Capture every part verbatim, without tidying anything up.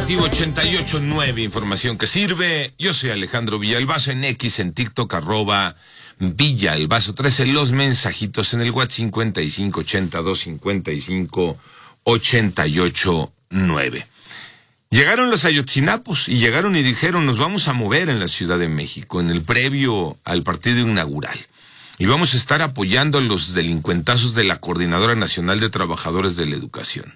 informativo ochenta y ocho punto nueve, información que sirve. Yo soy Alejandro Villalbazo, en X, en TikTok, arroba Villalbazo trece, los mensajitos en el WhatsApp cincuenta y cinco ochenta y dos cincuenta y cinco ochenta y ocho nueve. Llegaron los ayotzinapos y llegaron y dijeron: nos vamos a mover en la Ciudad de México, en el previo al partido inaugural. Y vamos a estar apoyando a los delincuentazos de la Coordinadora Nacional de Trabajadores de la Educación.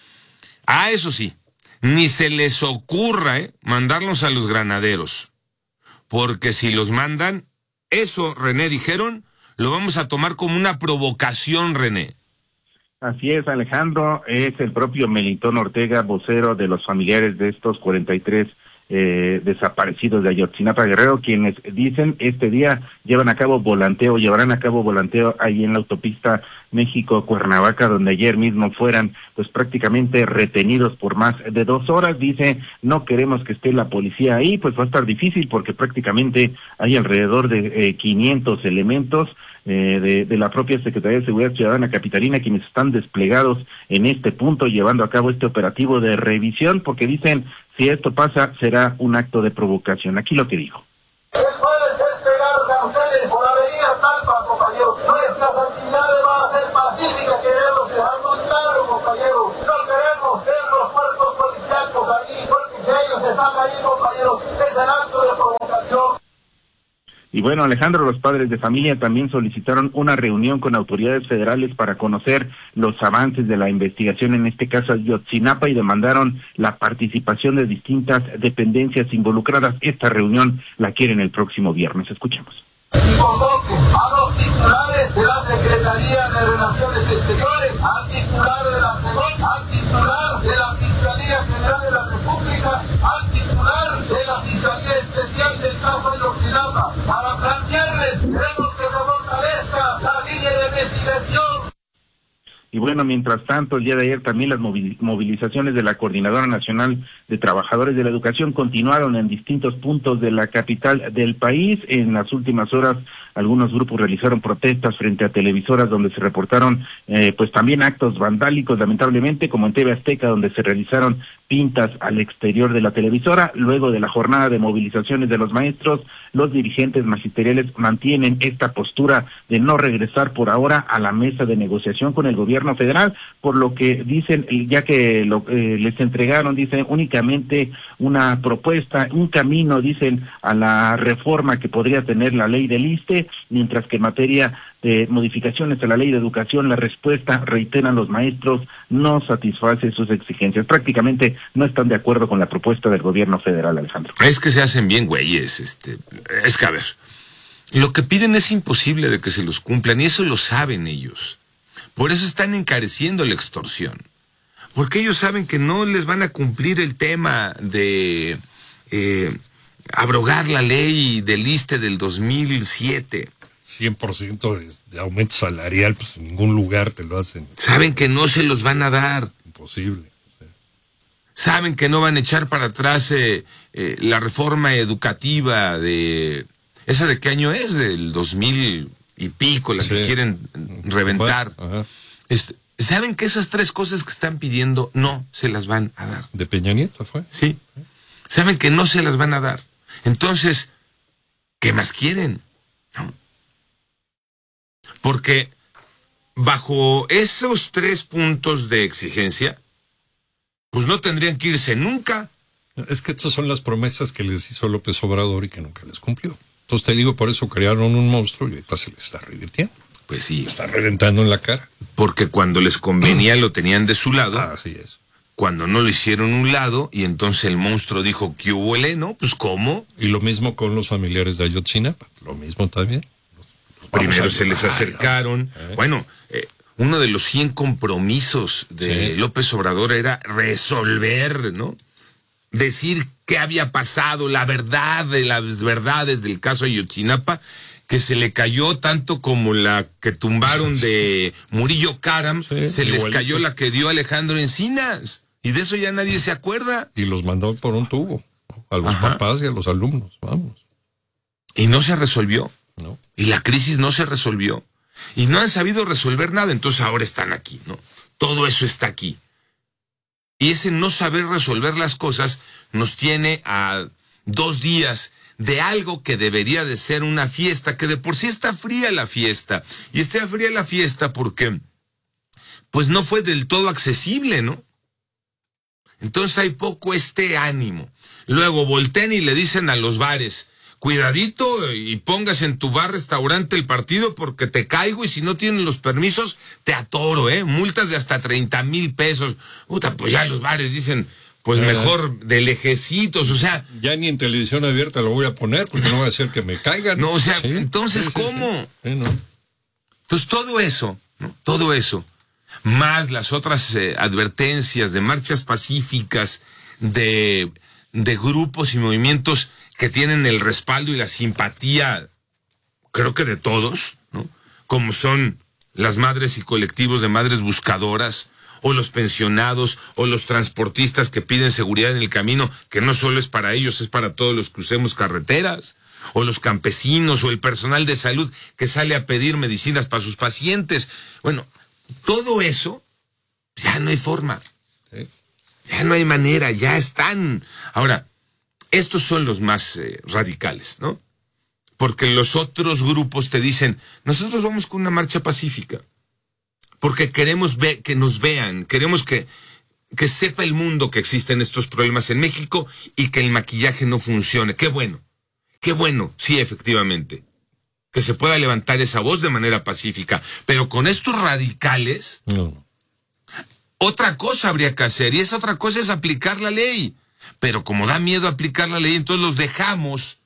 Ah, eso sí, ni se les ocurra eh, mandarlos a los granaderos. Porque si los mandan, eso, René, dijeron, lo vamos a tomar como una provocación, René. Así es, Alejandro, es el propio Melitón Ortega, vocero de los familiares de estos cuarenta y tres eh, desaparecidos de Ayotzinapa, Guerrero, quienes dicen este día llevan a cabo volanteo, llevarán a cabo volanteo ahí en la autopista México-Cuernavaca, donde ayer mismo fueran pues prácticamente retenidos por más de dos horas. Dice: no queremos que esté la policía ahí, pues va a estar difícil porque prácticamente hay alrededor de eh, quinientos elementos Eh, de, de la propia Secretaría de Seguridad Ciudadana Capitalina, quienes están desplegados en este punto, llevando a cabo este operativo de revisión, porque dicen, si esto pasa, será un acto de provocación. Aquí lo que dijo. El jueves es pegar carteles por Avenida Talpa, compañeros. Nuestras actividades van a ser pacíficas, queremos dejar muy claro, compañeros. No queremos ver los cuerpos policíacos ahí, porque si ellos están ahí, compañeros, es el acto de provocación. Y bueno, Alejandro, los padres de familia también solicitaron una reunión con autoridades federales para conocer los avances de la investigación en este caso Ayotzinapa y demandaron la participación de distintas dependencias involucradas. Esta reunión la quieren el próximo viernes. Escuchemos. Y convoque a los titulares de la Secretaría de Relaciones Exteriores, al titular de la C E M, al titular de la Fiscalía General de la República, al titular de la Fiscalía Especial del caso Ayotzinapa, para plantearles, queremos que se fortalezca la línea de investigación. Y bueno, mientras tanto, el día de ayer también las movilizaciones de la Coordinadora Nacional de Trabajadores de la Educación continuaron en distintos puntos de la capital del país. En las últimas horas, algunos grupos realizaron protestas frente a televisoras donde se reportaron eh, pues también actos vandálicos, lamentablemente, como en T V Azteca, donde se realizaron pintas al exterior de la televisora. Luego de la jornada de movilizaciones de los maestros, los dirigentes magisteriales mantienen esta postura de no regresar por ahora a la mesa de negociación con el gobierno federal, por lo que dicen, ya que lo, eh, les entregaron, dicen, únicamente una propuesta, un camino, dicen, a la reforma que podría tener la ley del ISSSTE, mientras que en materia de modificaciones a la ley de educación, la respuesta, reiteran los maestros, no satisface sus exigencias. Prácticamente no están de acuerdo con la propuesta del gobierno federal, Alejandro. Es que se hacen bien güeyes, este, es que a ver, lo que piden es imposible de que se los cumplan, y eso lo saben ellos. Por eso están encareciendo la extorsión. Porque ellos saben que no les van a cumplir el tema de eh, abrogar la ley del ISSSTE del dos mil siete. cien por ciento de, de aumento salarial, pues en ningún lugar te lo hacen. Saben que no se los van a dar. Imposible. O sea. Saben que no van a echar para atrás eh, eh, la reforma educativa de... ¿Esa de qué año es? Del dos mil y pico, la sí. que quieren reventar. Ajá. Este, saben que esas tres cosas que están pidiendo no se las van a dar. ¿De Peña Nieto fue? Sí. Saben que no se las van a dar. Entonces, ¿qué más quieren? ¿No? Porque bajo esos tres puntos de exigencia, pues no tendrían que irse nunca. Es que estas son las promesas que les hizo López Obrador y que nunca les cumplió. Entonces te digo, por eso crearon un monstruo y ahorita se les está revirtiendo. Pues sí. Lo está reventando en la cara. Porque cuando les convenía lo tenían de su lado. Ah, así es. Cuando no lo hicieron un lado, y entonces el monstruo dijo, ¿qué hubo, ¿no? Pues ¿cómo? Y lo mismo con los familiares de Ayotzinapa. Lo mismo también. Los, los Primero se les acercaron. ¿Eh? Bueno, eh, uno de los cien compromisos de sí. López Obrador era resolver, ¿no? Decir qué había pasado, la verdad de las verdades del caso Ayotzinapa, que se le cayó tanto como la que tumbaron de Murillo Karam, sí, se les cayó la que dio Alejandro Encinas, y de eso ya nadie se acuerda. Y los mandó por un tubo, a los Ajá. papás y a los alumnos, vamos. Y no se resolvió, no. Y la crisis no se resolvió, y no han sabido resolver nada, entonces ahora están aquí, ¿no? Todo eso está aquí. Y ese no saber resolver las cosas nos tiene a dos días de algo que debería de ser una fiesta, que de por sí está fría la fiesta. Y está fría la fiesta porque, pues no fue del todo accesible, ¿no? Entonces hay poco este ánimo. Luego voltean y le dicen a los bares, cuidadito y pongas en tu bar restaurante el partido porque te caigo y si no tienen los permisos te atoro, ¿eh? Multas de hasta treinta mil pesos. Puta, pues ya los bares dicen, pues mejor de lejecitos, o sea. Ya ni en televisión abierta lo voy a poner porque no va a hacer que me caigan. No, o sea, sí, entonces, sí, sí, ¿cómo? Sí, sí, no. Entonces todo eso, ¿no? Todo eso, más las otras eh, advertencias de marchas pacíficas, de, de grupos y movimientos que tienen el respaldo y la simpatía, creo que de todos, ¿no? Como son las madres y colectivos de madres buscadoras, o los pensionados, o los transportistas que piden seguridad en el camino, que no solo es para ellos, es para todos los que usemos carreteras, o los campesinos, o el personal de salud que sale a pedir medicinas para sus pacientes. Bueno, todo eso, ya no hay forma, Sí. ya no hay manera, ya están. Ahora, estos son los más eh, radicales, ¿no? Porque los otros grupos te dicen, nosotros vamos con una marcha pacífica, porque queremos ve- que nos vean, queremos que, que sepa el mundo que existen estos problemas en México y que el maquillaje no funcione. Qué bueno, qué bueno, sí, efectivamente, que se pueda levantar esa voz de manera pacífica, pero con estos radicales, No. otra cosa habría que hacer, y esa otra cosa es aplicar la ley. Pero como da miedo aplicar la ley, entonces los dejamos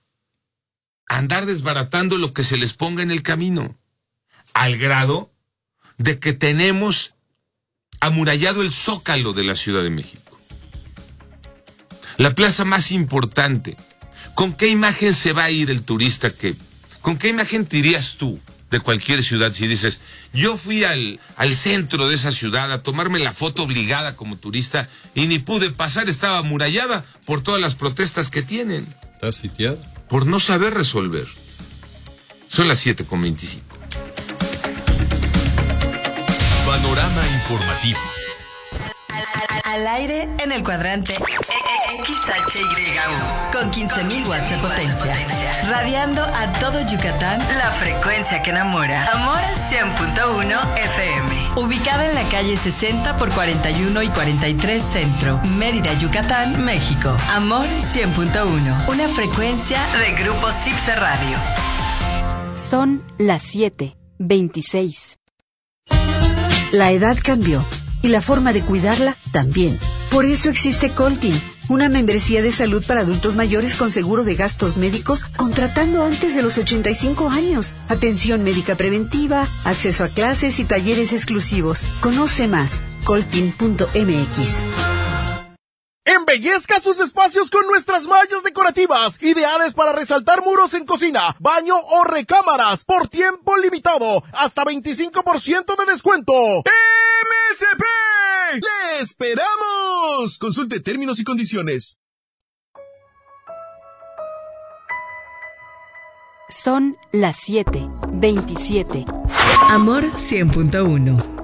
andar desbaratando lo que se les ponga en el camino, al grado de que tenemos amurallado el Zócalo de la Ciudad de México, la plaza más importante. ¿Con qué imagen se va a ir el turista que, con qué imagen te irías tú de cualquier ciudad si dices, yo fui al, al centro de esa ciudad a tomarme la foto obligada como turista y ni pude pasar, estaba amurallada por todas las protestas que tienen, Está sitiada. por no saber resolver? Son las siete con veinticinco. Panorama informativo. Al aire en el cuadrante X H Y U con quince mil watts de potencia, radiando a todo Yucatán la frecuencia que enamora. Amor cien punto uno F M. Ubicada en la calle sesenta por cuarenta y uno y cuarenta y tres Centro, Mérida, Yucatán, México. Amor cien punto uno, una frecuencia de Grupo Cipse Radio. Son las siete veintiséis. La edad cambió y la forma de cuidarla también. Por eso existe Coltin, una membresía de salud para adultos mayores con seguro de gastos médicos contratando antes de los ochenta y cinco años. Atención médica preventiva, acceso a clases y talleres exclusivos. Conoce más, coltin punto m x. Embellezca sus espacios con nuestras mallas decorativas, ideales para resaltar muros en cocina, baño o recámaras, por tiempo limitado, hasta veinticinco por ciento de descuento. ¡M S P! ¡Le esperamos! Consulte términos y condiciones. Son las siete veintisiete. Amor cien punto uno.